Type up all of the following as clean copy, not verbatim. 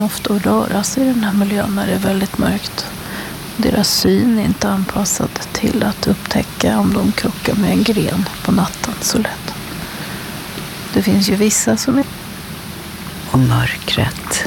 ofta att röra sig i den här miljön när det är väldigt mörkt. Deras syn är inte anpassad till att upptäcka om de krockar med en gren på natten så lätt. Det finns ju vissa som är... Och mörkret.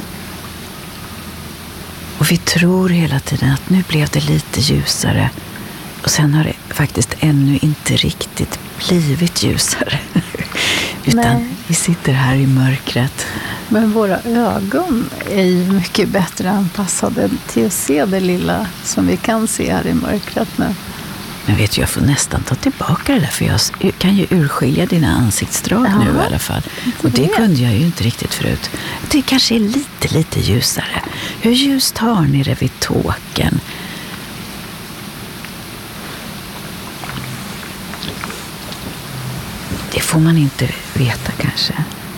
Och vi tror hela tiden att nu blev det lite ljusare. Och sen har det faktiskt ännu inte riktigt blivit ljusare. Utan vi sitter här i mörkret. Men våra ögon är ju mycket bättre anpassade till att se det lilla som vi kan se här i mörkret nu. Men vet du, jag får nästan ta tillbaka det där, för jag kan ju urskilja dina ansiktsdrag nu i alla fall. Och det kunde jag ju inte riktigt förut. Det kanske är lite ljusare. Hur ljust har ni det vid tåken? Det får man inte veta kanske.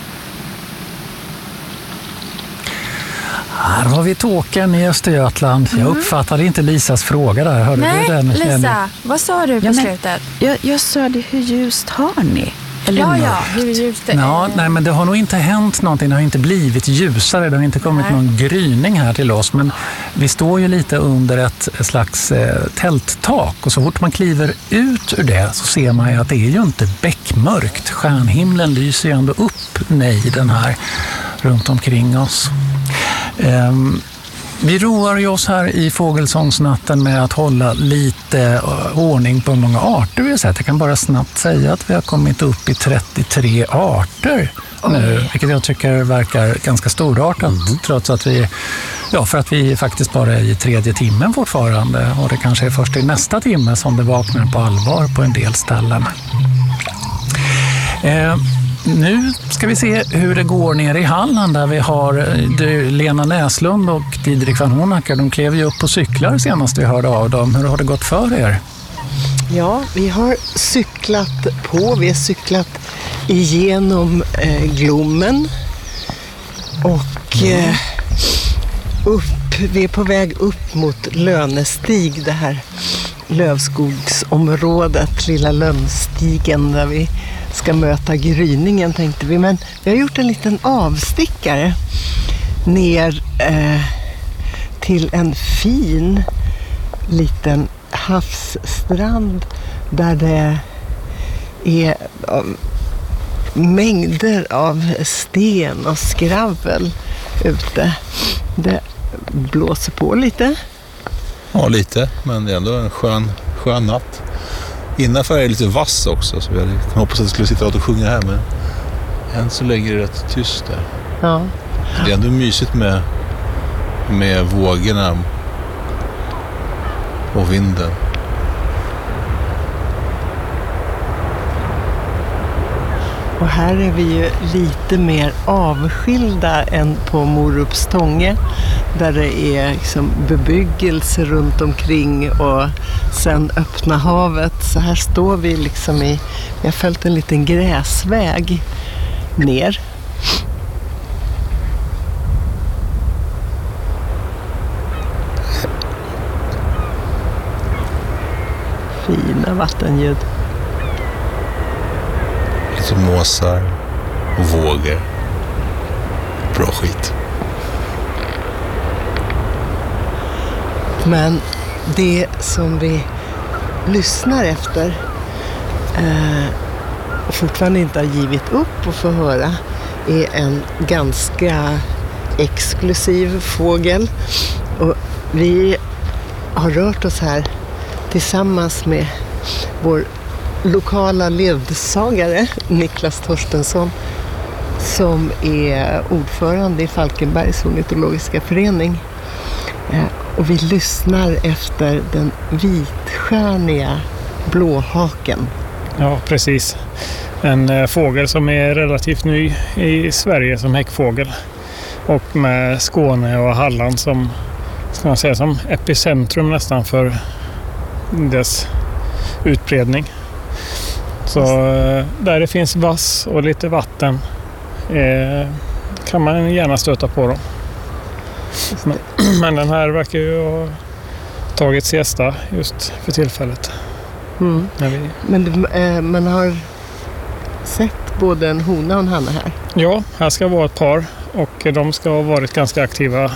Här har vi Tåkern i Östergötland. Jag uppfattade inte Lisas fråga där. Hörde du den? Lisa, vad sa du på slutet? Jag sa det, hur ljust har ni? Eller ja, hur ljust det är. Ja, nej, men det har nog inte hänt någonting. Det har inte blivit ljusare. Det har inte kommit någon gryning här till oss. Men vi står ju lite under ett slags tälttak. Och så fort man kliver ut ur det så ser man ju att det är ju inte bäckmörkt. Stjärnhimlen lyser ju ändå upp nejden här runt omkring oss. Vi roar ju oss här i Fågelsångsnatten med att hålla lite ordning på hur många arter vi har sett. Jag kan bara snabbt säga att vi har kommit upp i 33 arter nu, vilket jag tycker verkar ganska storartat, trots att för att vi faktiskt bara är i 3:e timmen fortfarande, och det kanske är först i nästa timme som det vaknar på allvar på en del ställen. Nu ska vi se hur det går ner i Halland, där vi har Lena Näslund och Didrik van Honacker. De klev ju upp på cyklar senast vi hörde av dem. Hur har det gått för er? Ja, vi har cyklat på. Vi har cyklat igenom Glommen och vi är på väg upp mot Lönestig, det här lövskogsområdet, lilla Lönnstigen, där vi ska möta gryningen, tänkte vi. Men vi har gjort en liten avstickare ner till en fin liten havsstrand där det är mängder av sten och skravel ute. Det blåser på lite. Ja, lite, men det är ändå en skön natt. Innanför är det lite vass också, så vi kan hoppas att det skulle sitta och sjunga här, men än så länge är det rätt tyst där. Ja. Det är ändå mysigt med vågorna och vinden. Och här är vi ju lite mer avskilda än på Morupstånge, där det är liksom bebyggelse runt omkring och sen öppna havet. Så här står vi liksom vi har följt en liten gräsväg ner. Fina vattenljud. Lite måsar och vågor. Bra skit. Men det som vi lyssnar efter och fortfarande inte har givit upp och få höra är en ganska exklusiv fågel. Och vi har rört oss här tillsammans med vår lokala ledsagare Niklas Torstensson, som är ordförande i Falkenbergs ornitologiska förening. Och vi lyssnar efter den vitstjärniga blåhaken. Ja, precis. En fågel som är relativt ny i Sverige som häckfågel. Och med Skåne och Halland som, ska man säga, som epicentrum nästan för dess utbredning. Så där det finns vass och lite vatten kan man gärna stöta på dem. Men den här verkar ju ha tagit siesta just för tillfället. Mm. Men man har sett både en hona och en hanne här? Ja, här ska vara ett par och de ska ha varit ganska aktiva